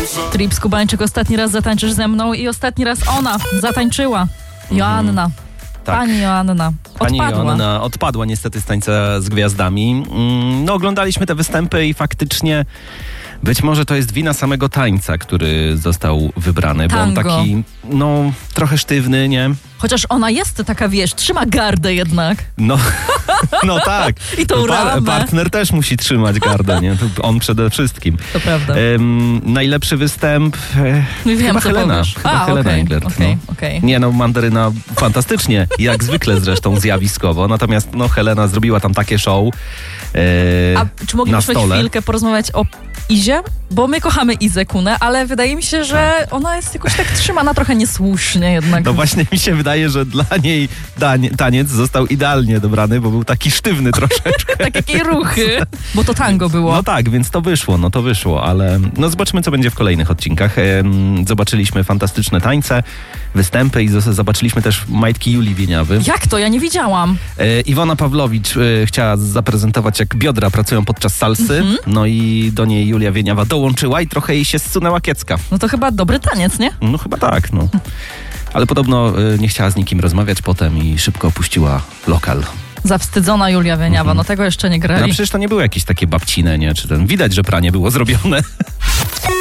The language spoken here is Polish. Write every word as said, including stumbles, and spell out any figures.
Trips Kubańczyk, ostatni raz zatańczysz ze mną i ostatni raz ona zatańczyła. Joanna. Mhm. Tak. Pani Joanna. Pani Odpadła. Joanna odpadła niestety z Tańca z Gwiazdami. No, oglądaliśmy te występy i faktycznie być może to jest wina samego tańca, który został wybrany, Tango. bo on taki, no, trochę sztywny, nie? Chociaż ona jest taka, wiesz, trzyma gardę jednak. No, no tak. I tą Pa- ramę. Partner też musi trzymać gardę, nie? To on przede wszystkim. To prawda. Ym, najlepszy występ e, Wiem, chyba co Helena. powiesz. Chyba A, Helena okej, Englert. okej, no. okej. Nie no, Mandaryna fantastycznie, jak zwykle zresztą zjawiskowo. Natomiast no, Helena zrobiła tam takie show e, A czy na moglibyśmy stole. chwilkę porozmawiać o Izie? Bo my kochamy Izę Kunę, ale wydaje mi się, że ona jest jakoś tak trzymana trochę niesłusznie jednak. No właśnie mi się wydaje, że dla niej dań, taniec został idealnie dobrany, bo był taki sztywny troszeczkę. Tak, jakie ruchy. Bo to tango było. No tak, więc to wyszło, no to wyszło, ale no zobaczymy, co będzie w kolejnych odcinkach. Ehm, Zobaczyliśmy fantastyczne tańce, występy i zos- zobaczyliśmy też majtki Julii Wieniawy. Jak to? Ja nie widziałam. E, Iwona Pawlowicz e, chciała zaprezentować, jak biodra pracują podczas salsy, Mhm. no i do niej Julia Wieniawa dołączyła i trochę jej się zsunęła kiecka. No to chyba dobry taniec, nie? No chyba tak, no. Ale podobno e, nie chciała z nikim rozmawiać potem i szybko opuściła lokal. Zawstydzona Julia Wieniawa, Mhm. no tego jeszcze nie grali. No przecież to nie były jakieś takie babcine, nie? Czy ten, widać, że pranie było zrobione.